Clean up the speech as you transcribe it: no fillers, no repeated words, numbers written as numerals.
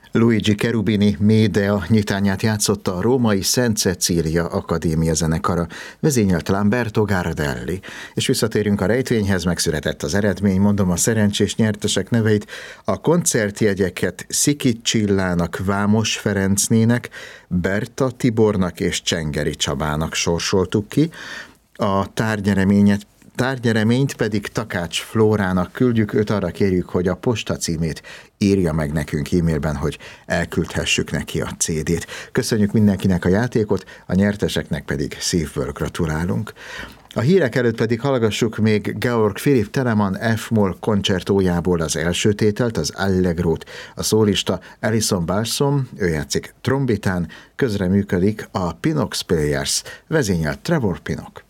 Luigi Cherubini Médea nyitányát játszotta a római Szent Cecília Akadémia zenekara, vezényelt Lamberto Gardelli. És visszatérünk a rejtvényhez, megszületett az eredmény, mondom a szerencsés nyertesek neveit. A koncertjegyeket Sziki Csillának, Vámos Ferencnének, Berta Tibornak és Csengeri Csabának sorsoltuk ki. A tárgyereményt pedig Takács Flórának küldjük, őt arra kérjük, hogy a postacímét írja meg nekünk e-mailben, hogy elküldhessük neki a CD-t. Köszönjük mindenkinek a játékot, a nyerteseknek pedig szívből gratulálunk. A hírek előtt pedig hallgassuk még Georg Philipp Telemann F-moll koncertójából az első tételt, az Allegrót. A szólista Alison Balsom, ő játszik trombitán, közreműködik a Pinnock Players, vezényelt Trevor Pinnock.